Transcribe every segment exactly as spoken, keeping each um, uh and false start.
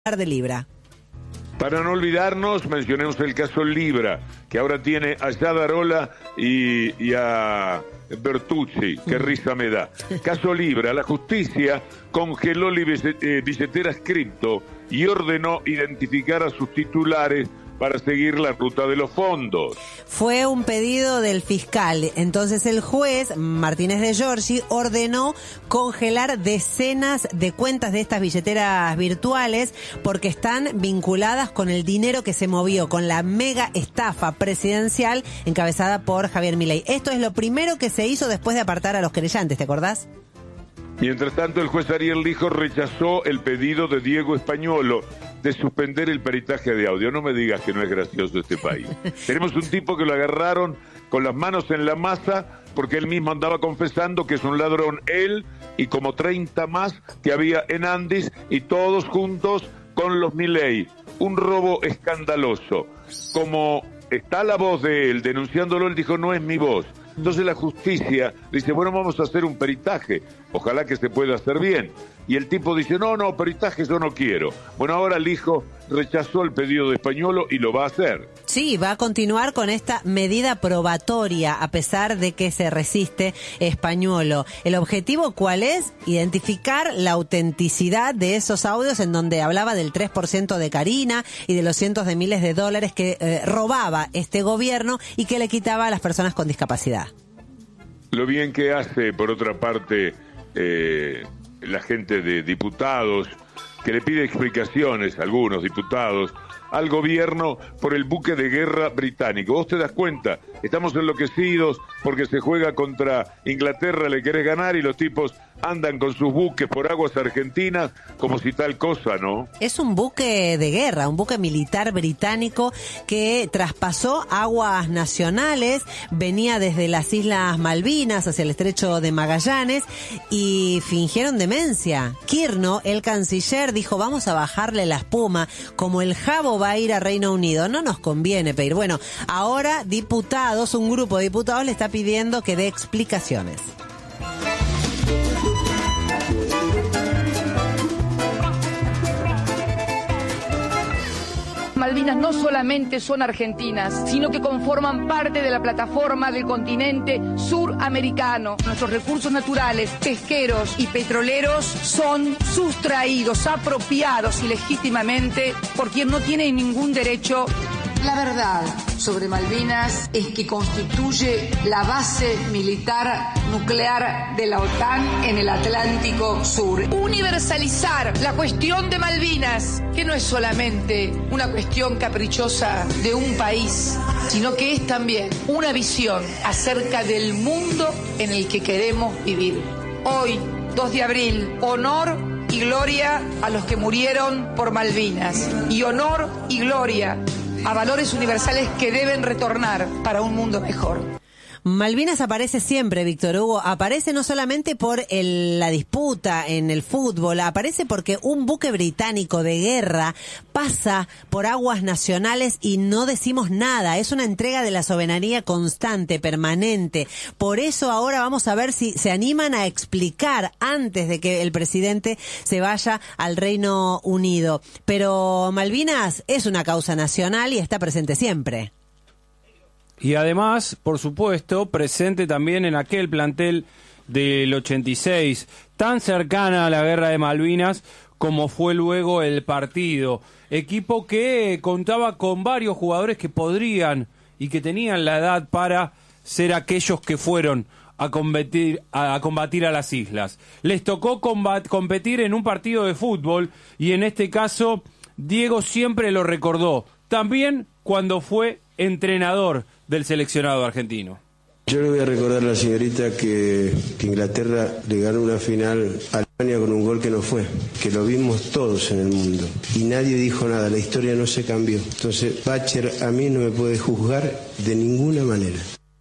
de Libra. Para no olvidarnos, mencionemos el caso Libra, que ahora tiene a Yadarola y, y a Bertuzzi. Qué risa me da. Caso Libra, la justicia congeló billeteras cripto y ordenó identificar a sus titulares para seguir la ruta de los fondos. Fue un pedido del fiscal. Entonces el juez, Martínez de Giorgi, ordenó congelar decenas de cuentas de estas billeteras virtuales porque están vinculadas con el dinero que se movió, con la mega estafa presidencial encabezada por Javier Milei. Esto es lo primero que se hizo después de apartar a los querellantes, ¿te acordás? Mientras tanto, el juez Ariel Lijo rechazó el pedido de Diego Españolo de suspender el peritaje de audio. No me digas que no es gracioso este país. Tenemos un tipo que lo agarraron con las manos en la masa porque él mismo andaba confesando que es un ladrón, él y como treinta más que había en Andes, y todos juntos con los Milei. Un robo escandaloso. Como está la voz de él denunciándolo, él dijo, no es mi voz. Entonces la justicia dice, bueno, vamos a hacer un peritaje, ojalá que se pueda hacer bien. Y el tipo dice, no, no, peritaje yo no quiero. Bueno, ahora el hijo rechazó el pedido de Españolo y lo va a hacer. Sí, va a continuar con esta medida probatoria, a pesar de que se resiste Españolo. ¿El objetivo cuál es? Identificar la autenticidad de esos audios en donde hablaba del tres por ciento de Karina y de los cientos de miles de dólares que eh, robaba este gobierno y que le quitaba a las personas con discapacidad. Lo bien que hace, por otra parte, eh, la gente de diputados, que le pide explicaciones a algunos diputados al gobierno por el buque de guerra británico. ¿Vos te das cuenta? Estamos enloquecidos porque se juega contra Inglaterra, le querés ganar y los tipos andan con sus buques por aguas argentinas como si tal cosa, ¿no? Es un buque de guerra, un buque militar británico que traspasó aguas nacionales, venía desde las Islas Malvinas hacia el estrecho de Magallanes y fingieron demencia. Kirno, el canciller, dijo, vamos a bajarle la espuma, como el jabo va a ir a Reino Unido, no nos conviene pedir. Bueno, ahora diputados, un grupo de diputados le está pidiendo que dé explicaciones. Malvinas no solamente son argentinas, sino que conforman parte de la plataforma del continente suramericano. Nuestros recursos naturales, pesqueros y petroleros son sustraídos, apropiados ilegítimamente por quien no tiene ningún derecho. La verdad sobre Malvinas es que constituye la base militar nuclear de la OTAN en el Atlántico Sur. Universalizar la cuestión de Malvinas, que no es solamente una cuestión caprichosa de un país, sino que es también una visión acerca del mundo en el que queremos vivir. Hoy, dos de abril, honor y gloria a los que murieron por Malvinas, y honor y gloria a valores universales que deben retornar para un mundo mejor. Malvinas aparece siempre, Víctor Hugo, aparece no solamente por el, la disputa en el fútbol, aparece porque un buque británico de guerra pasa por aguas nacionales y no decimos nada, es una entrega de la soberanía constante, permanente. Por eso ahora vamos a ver si se animan a explicar antes de que el presidente se vaya al Reino Unido. Pero Malvinas es una causa nacional y está presente siempre. Y además, por supuesto, presente también en aquel plantel del ochenta y seis, tan cercana a la guerra de Malvinas como fue luego el partido. Equipo que contaba con varios jugadores que podrían y que tenían la edad para ser aquellos que fueron a combatir a, a combatir a las islas. Les tocó combat, competir en un partido de fútbol y en este caso Diego siempre lo recordó. También cuando fue entrenador del seleccionado argentino. Yo le voy a recordar a la señorita que, que Inglaterra le ganó una final a Alemania con un gol que no fue, que lo vimos todos en el mundo y nadie dijo nada, la historia no se cambió. Entonces Thatcher a mí no me puede juzgar de ninguna manera.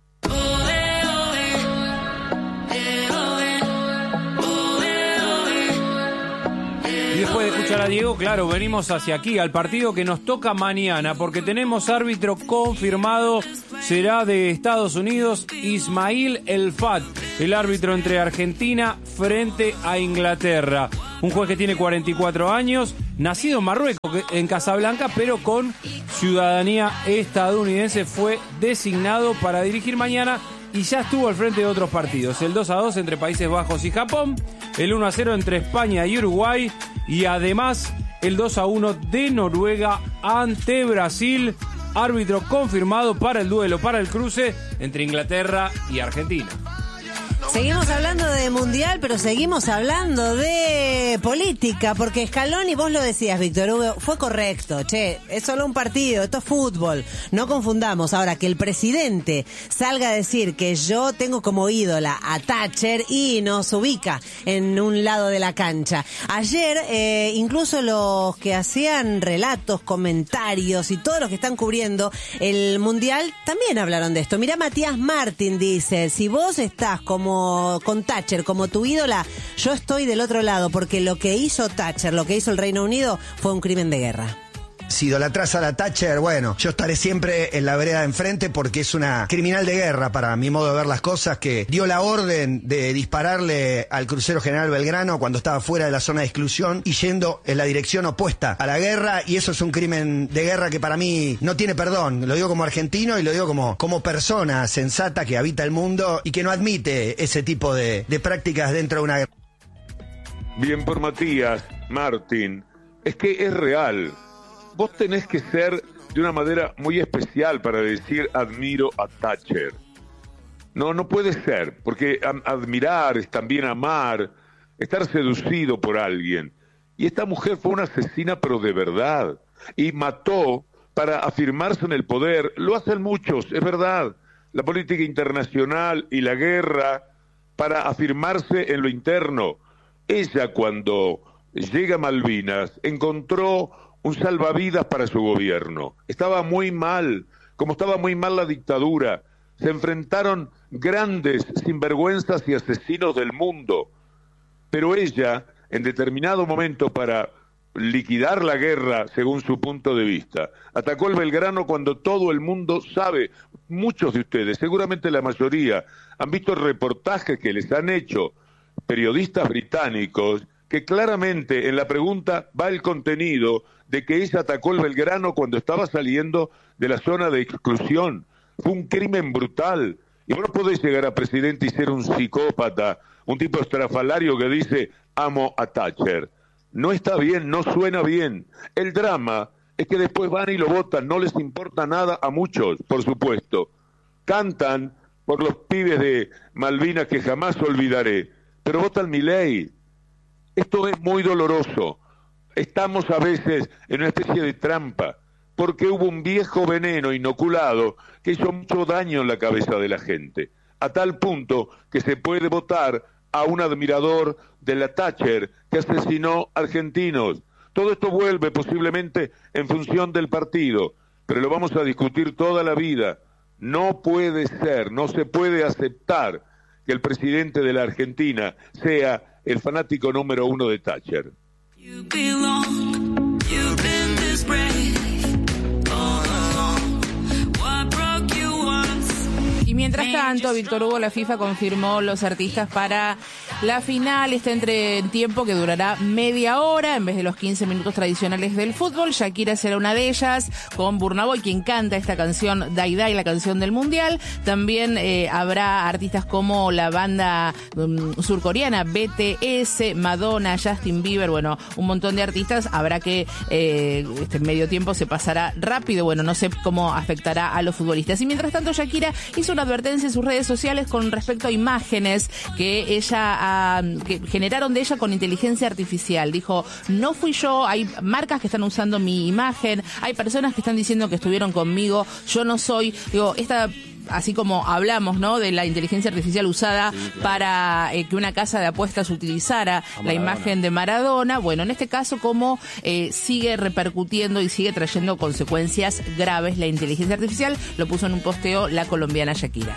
Después de escuchar a Diego, claro, venimos hacia aquí, al partido que nos toca mañana, porque tenemos árbitro confirmado, será de Estados Unidos, Ismail El Fat, el árbitro entre Argentina frente a Inglaterra. Un juez que tiene cuarenta y cuatro años nacido en Marruecos, en Casablanca, pero con ciudadanía estadounidense, fue designado para dirigir mañana y ya estuvo al frente de otros partidos. El dos a dos entre Países Bajos y Japón, el uno a cero entre España y Uruguay y además el dos a uno de Noruega ante Brasil. Árbitro confirmado para el duelo, para el cruce entre Inglaterra y Argentina. Seguimos hablando de mundial, pero seguimos hablando de política, porque Scaloni, vos lo decías, Víctor Hugo, fue correcto. Che, es solo un partido, esto es fútbol, no confundamos. Ahora, que el presidente salga a decir que yo tengo como ídola a Thatcher y nos ubica en un lado de la cancha. Ayer, eh, incluso los que hacían relatos, comentarios y todos los que están cubriendo el mundial también hablaron de esto. Mirá, Matías Martín dice, si vos estás como con Thatcher, como tu ídola, yo estoy del otro lado, porque lo que hizo Thatcher, lo que hizo el Reino Unido, fue un crimen de guerra. Si idolatrás a la Thatcher, bueno, yo estaré siempre en la vereda de enfrente porque es una criminal de guerra para mi modo de ver las cosas, que dio la orden de dispararle al crucero General Belgrano cuando estaba fuera de la zona de exclusión y yendo en la dirección opuesta a la guerra, y eso es un crimen de guerra que para mí no tiene perdón. Lo digo como argentino y lo digo como, como persona sensata que habita el mundo y que no admite ese tipo de, de prácticas dentro de una guerra. Bien por Matías Martín, es que es real. Vos tenés que ser de una manera muy especial para decir admiro a Thatcher. No, no puede ser, porque admirar es también amar, estar seducido por alguien. Y esta mujer fue una asesina, pero de verdad. Y mató para afirmarse en el poder. Lo hacen muchos, es verdad. La política internacional y la guerra para afirmarse en lo interno. Ella, cuando llega a Malvinas, encontró un salvavidas para su gobierno. Estaba muy mal, como estaba muy mal la dictadura. Se enfrentaron grandes sinvergüenzas y asesinos del mundo. Pero ella, en determinado momento, para liquidar la guerra, según su punto de vista, atacó el Belgrano cuando todo el mundo sabe, muchos de ustedes, seguramente la mayoría, han visto reportajes que les han hecho periodistas británicos, que claramente en la pregunta va el contenido de que ella atacó el Belgrano cuando estaba saliendo de la zona de exclusión. Fue un crimen brutal. Y vos no podés llegar a presidente y ser un psicópata, un tipo estrafalario que dice, amo a Thatcher. No está bien, no suena bien. El drama es que después van y lo votan, no les importa nada a muchos, por supuesto. Cantan por los pibes de Malvinas que jamás olvidaré, pero votan Milei. Esto es muy doloroso. Estamos a veces en una especie de trampa, porque hubo un viejo veneno inoculado que hizo mucho daño en la cabeza de la gente, a tal punto que se puede votar a un admirador de la Thatcher que asesinó argentinos. Todo esto vuelve posiblemente en función del partido, pero lo vamos a discutir toda la vida. No puede ser, no se puede aceptar que el presidente de la Argentina sea el fanático número uno de Thatcher. You belong, you've been this brave all along. What broke you once? Y mientras tanto, Víctor Hugo, la FIFA confirmó los artistas para la final, este entretiempo que durará media hora en vez de los quince minutos tradicionales del fútbol. Shakira será una de ellas, con Burna Boy, quien canta esta canción Dai Dai, la canción del mundial. También eh, habrá artistas como la banda um, surcoreana B T S, Madonna, Justin Bieber, bueno, un montón de artistas. Habrá que eh, este medio tiempo se pasará rápido, bueno, no sé cómo afectará a los futbolistas. Y mientras tanto, Shakira hizo una advertencia en sus redes sociales con respecto a imágenes que ella ha que generaron de ella con inteligencia artificial. Dijo, no fui yo, hay marcas que están usando mi imagen, hay personas que están diciendo que estuvieron conmigo, yo no soy. Digo, esta, así como hablamos, ¿no?, de la inteligencia artificial usada sí, claro. para eh, que una casa de apuestas utilizara la imagen de Maradona. Bueno, en este caso, como eh, sigue repercutiendo y sigue trayendo consecuencias graves la inteligencia artificial, lo puso en un posteo la colombiana Shakira.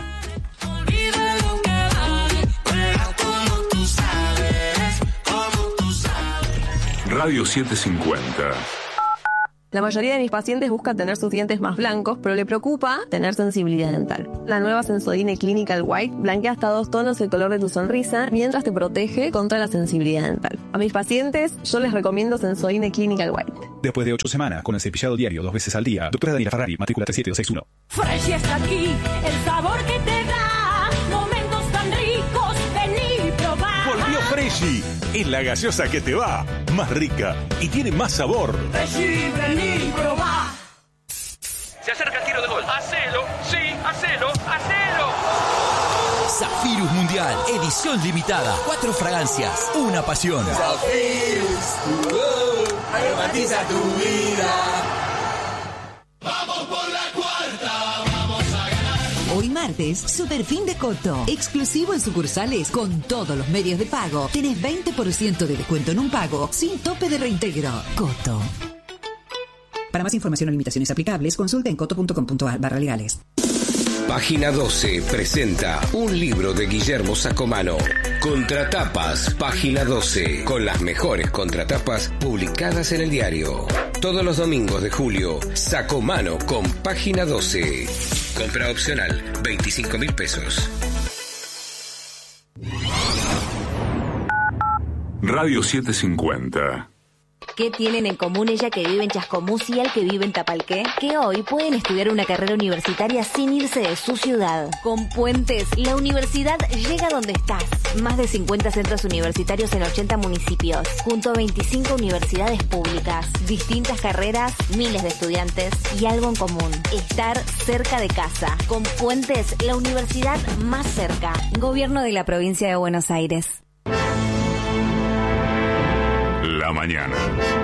Radio setecientos cincuenta. La mayoría de mis pacientes busca tener sus dientes más blancos, pero le preocupa tener sensibilidad dental. La nueva Sensodyne Clinical White blanquea hasta dos tonos el color de tu sonrisa mientras te protege contra la sensibilidad dental. A mis pacientes yo les recomiendo Sensodyne Clinical White. Después de ocho semanas con el cepillado diario dos veces al día, doctora Daniela Ferrari, matrícula tres siete dos seis uno. Fresh está aquí, el sabor que te da momentos tan ricos, vení y probá. Volvió Freshy, es la gaseosa que te va, más rica y tiene más sabor. Freshy, vení y probá. Se acerca el tiro de gol. Hacelo, sí, hacelo, hacelo. Zafirus Mundial, edición limitada. Cuatro fragancias, una pasión. Zafirus, tu voz, aromatiza tu vida. Vamos por la cuarta, vamos a ganar. Hoy martes, Super Fin de Coto. Exclusivo en sucursales con todos los medios de pago. Tenés veinte por ciento de descuento en un pago sin tope de reintegro. Coto. Para más información o limitaciones aplicables, consulta en coto punto com punto a r barra legales. Página doce presenta un libro de Guillermo Sacomano. Contratapas, Página doce, con las mejores contratapas publicadas en el diario. Todos los domingos de julio, Sacomano con Página doce. Compra opcional, veinticinco mil pesos. Radio setecientos cincuenta. ¿Qué tienen en común ella que vive en Chascomús y él que vive en Tapalqué? Que hoy pueden estudiar una carrera universitaria sin irse de su ciudad. Con Puentes, la universidad llega donde estás. Más de cincuenta centros universitarios en ochenta municipios, junto a veinticinco universidades públicas. Distintas carreras, miles de estudiantes y algo en común: estar cerca de casa. Con Puentes, la universidad más cerca. Gobierno de la Provincia de Buenos Aires. La mañana.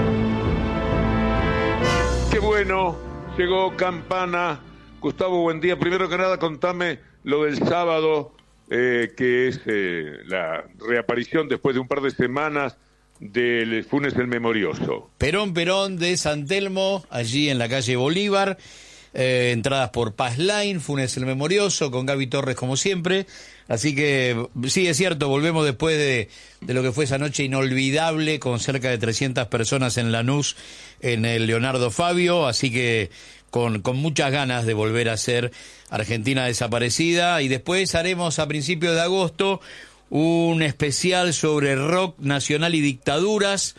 Qué bueno, llegó Campana. Gustavo, buen día. Primero que nada, contame lo del sábado, eh, que es eh, la reaparición después de un par de semanas del Funes el Memorioso. Perón, Perón de San Telmo, allí en la calle Bolívar. Eh, entradas por Paz Line, Funes el Memorioso, con Gaby Torres como siempre. Así que sí, es cierto, volvemos después de, de lo que fue esa noche inolvidable con cerca de trescientas personas en Lanús, en el Leonardo Fabio, así que con, con muchas ganas de volver a ser Argentina Desaparecida. Y después haremos a principios de agosto un especial sobre rock nacional y dictaduras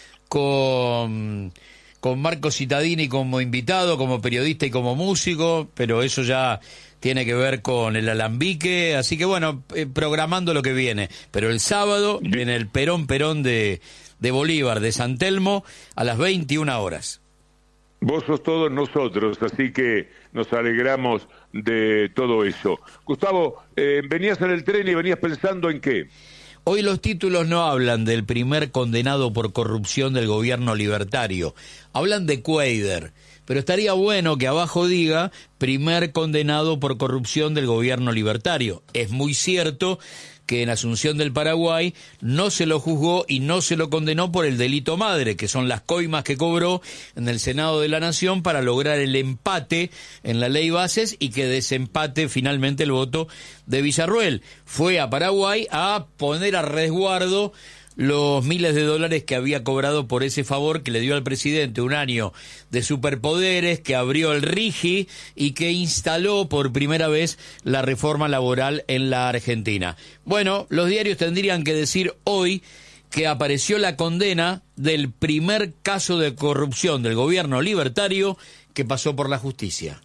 con... con Marco Cittadini como invitado, como periodista y como músico, pero eso ya tiene que ver con el alambique, así que bueno, eh, programando lo que viene. Pero el sábado viene el Perón Perón de, de Bolívar, de San Telmo, a las veintiuna horas. Vos sos todos nosotros, así que nos alegramos de todo eso. Gustavo, eh, venías en el tren y venías pensando en qué. Hoy los títulos no hablan del primer condenado por corrupción del gobierno libertario, hablan de Cuader, pero estaría bueno que abajo diga primer condenado por corrupción del gobierno libertario. Es muy cierto que en Asunción del Paraguay no se lo juzgó y no se lo condenó por el delito madre, que son las coimas que cobró en el Senado de la Nación para lograr el empate en la ley Bases y que desempate finalmente el voto de Villarruel. Fue a Paraguay a poner a resguardo los miles de dólares que había cobrado por ese favor que le dio al presidente, un año de superpoderes, que abrió el RIGI y que instaló por primera vez la reforma laboral en la Argentina. Bueno, los diarios tendrían que decir hoy que apareció la condena del primer caso de corrupción del gobierno libertario que pasó por la justicia.